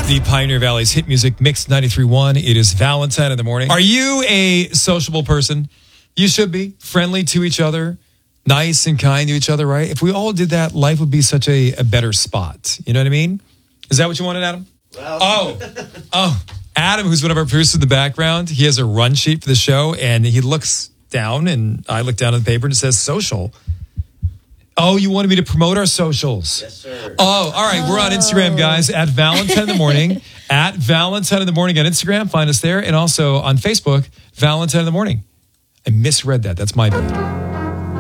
The Pioneer Valley's hit music mix 93.1. It is Valentine in the morning. Are you a sociable person? You should be. Friendly to each other, nice and kind to each other, right? If we all did that, life would be such a better spot. You know what I mean? Is that what you wanted, Adam? Well. Oh. Adam, who's one of our producers in the background, he has a run sheet for the show, and he looks down, and I look down at the paper, and it says social. Oh, you wanted me to promote our socials? Yes, sir. Oh, all right. We're on Instagram, guys, at Valentine in the Morning. At Valentine in the Morning on Instagram. Find us there. And also on Facebook, Valentine in the Morning. I misread that. That's my bad.